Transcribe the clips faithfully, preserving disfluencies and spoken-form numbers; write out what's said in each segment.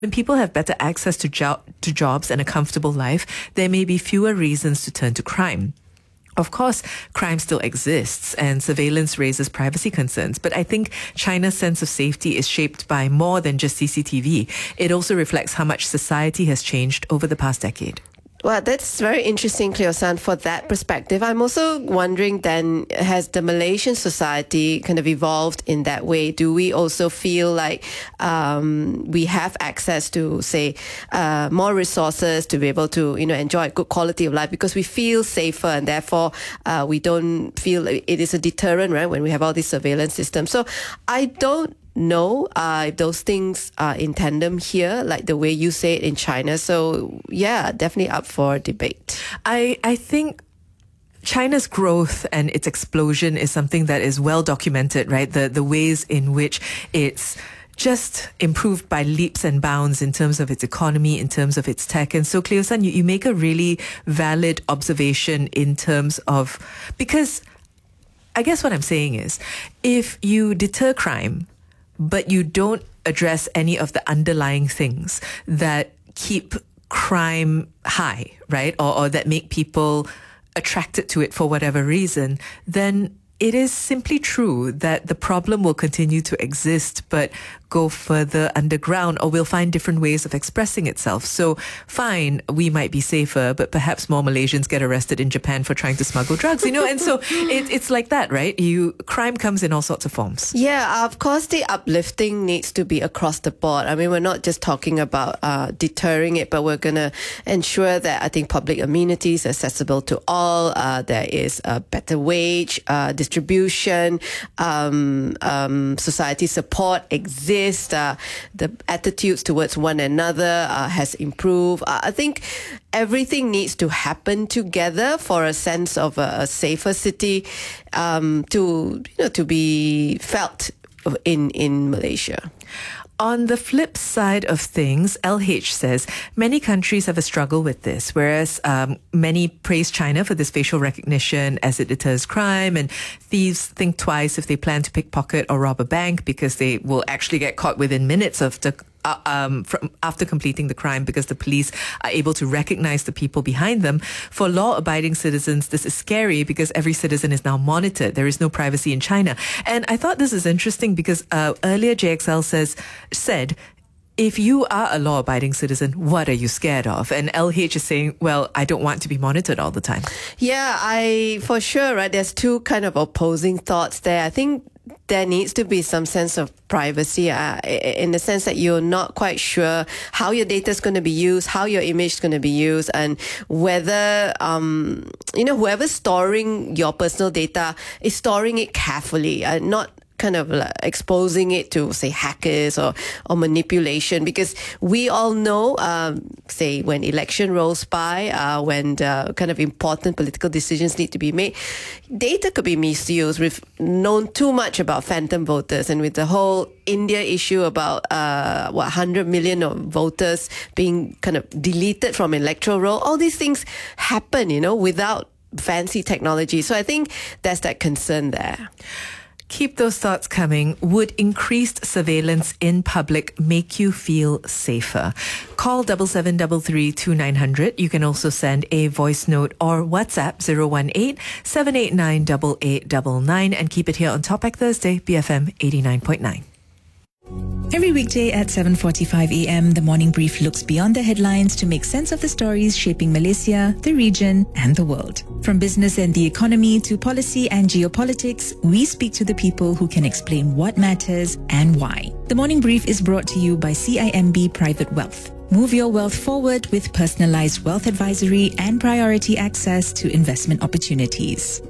When people have better access to, jo- to jobs and a comfortable life, there may be fewer reasons to turn to crime. Of course, crime still exists and surveillance raises privacy concerns, but I think China's sense of safety is shaped by more than just C C T V. It also reflects how much society has changed over the past decade. Well, that's very interesting, Cleo San, for that perspective. I'm also wondering then, has the Malaysian society kind of evolved in that way? Do we also feel like um, we have access to, say, uh, more resources to be able to, you know, enjoy a good quality of life because we feel safer and therefore uh, we don't feel it is a deterrent, right, when we have all these surveillance systems. So I don't No, uh, those things are in tandem here, like the way you say it in China. So, yeah, definitely up for debate. I, I think China's growth and its explosion is something that is well documented, right? The, the ways in which it's just improved by leaps and bounds in terms of its economy, in terms of its tech. And so, Cleo San, you, you make a really valid observation in terms of, because I guess what I'm saying is, if you deter crime, but you don't address any of the underlying things that keep crime high, right? Or, or that make people attracted to it for whatever reason, then it is simply true that the problem will continue to exist, but go further underground, or we'll find different ways of expressing itself. So fine, we might be safer, but perhaps more Malaysians get arrested in Japan for trying to smuggle drugs, you know? And so it, it's like that, right? You crime comes in all sorts of forms. Yeah, of course, the uplifting needs to be across the board. I mean, we're not just talking about uh, deterring it, but we're going to ensure that I think public amenities are accessible to all. Uh, there is a better wage uh, distribution, um, um, society support exists. Uh, the attitudes towards one another uh, has improved. Uh, I think everything needs to happen together for a sense of a, a safer city um, to you know to be felt in in Malaysia. On the flip side of things, L H says many countries have a struggle with this, whereas um, many praise China for this facial recognition as it deters crime, and thieves think twice if they plan to pickpocket or rob a bank because they will actually get caught within minutes of the Uh, um, from after completing the crime because the police are able to recognize the people behind them. For law-abiding citizens, this is scary because every citizen is now monitored. There is no privacy in China. And I thought this is interesting because uh, earlier J X L says said, if you are a law-abiding citizen, what are you scared of? And L H is saying, well, I don't want to be monitored all the time. Yeah, I for sure, right? There's two kind of opposing thoughts there. I think there needs to be some sense of privacy uh, in the sense that you're not quite sure how your data is going to be used, how your image is going to be used, and whether, um, you know, whoever's storing your personal data is storing it carefully, uh, not kind of like exposing it to, say, hackers or, or manipulation, because we all know, um, say, when election rolls by, uh, when the kind of important political decisions need to be made, data could be misused. We've known too much about phantom voters, and with the whole India issue about, uh, what, one hundred million of voters being kind of deleted from electoral roll, all these things happen, you know, without fancy technology. So I think there's that concern there. Keep those thoughts coming. Would increased surveillance in public make you feel safer? Call seven seven three three two nine zero zero. You can also send a voice note or WhatsApp zero one eight seven eight nine eight eight nine nine and keep it here on Talkback Thursday, B F M eighty-nine point nine. Every weekday at seven forty-five a.m., the Morning Brief looks beyond the headlines to make sense of the stories shaping Malaysia, the region, and the world. From business and the economy to policy and geopolitics, we speak to the people who can explain what matters and why. The Morning Brief is brought to you by C I M B Private Wealth. Move your wealth forward with personalized wealth advisory and priority access to investment opportunities.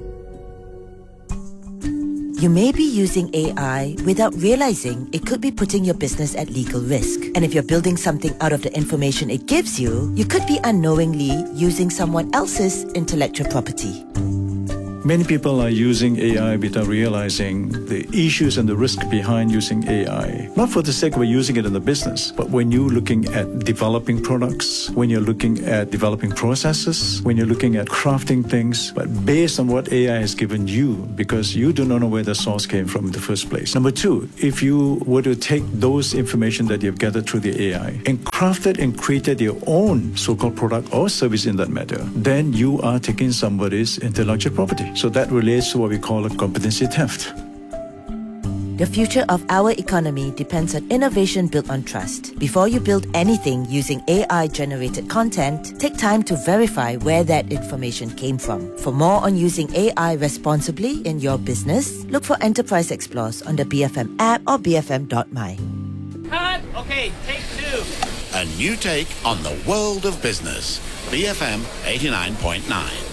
You may be using A I without realizing it could be putting your business at legal risk. And if you're building something out of the information it gives you, you could be unknowingly using someone else's intellectual property. Many people are using A I without realizing the issues and the risk behind using A I. Not for the sake of using it in the business, but when you're looking at developing products, when you're looking at developing processes, when you're looking at crafting things, but based on what A I has given you, because you do not know where the source came from in the first place. Number two, if you were to take those information that you've gathered through the A I and crafted and created your own so-called product or service in that matter, then you are taking somebody's intellectual property. So that relates to what we call a competency theft. The future of our economy depends on innovation built on trust. Before you build anything using A I-generated content, take time to verify where that information came from. For more on using A I responsibly in your business, look for Enterprise Explorers on the B F M app or b f m dot my. Cut! Okay, take two. A new take on the world of business. B F M eighty-nine point nine.